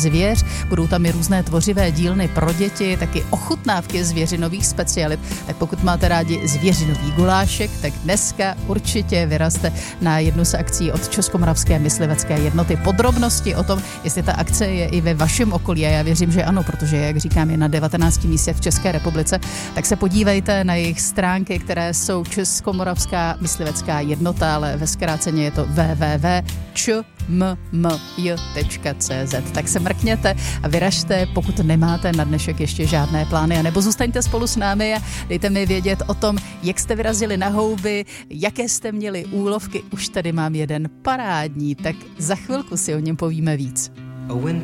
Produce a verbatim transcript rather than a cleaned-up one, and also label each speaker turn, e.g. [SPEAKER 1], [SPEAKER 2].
[SPEAKER 1] zvěř, budou tam i různé tvořivé dílny pro děti, taky ochutnávky zvěřinových specialit. Tak pokud máte rádi zvěřinový gulášek, tak dneska určitě vyrazte na jednu z akcí od Českomoravské myslivecké jednoty. Podrobnosti o tom, jestli ta akce je i ve vašem okolí, a já věřím, že ano, protože, jak říkám, je na devatenácti místech v České republice, tak se podívejte na jejich stránky, které jsou Českomoravská myslivecká jednota, ale ve zkráceně je to w w w tečka č m m j tečka c z. Tak se mrkněte a vyražte, pokud nemáte na dnešek ještě žádné plány, a nebo zůstaňte spolu s námi a dejte mi vědět o tom, jak jste vyrazili na houby, jaké jste měli úlovky. Už tady mám jeden parádní, tak za chvilku si o něm povíme víc.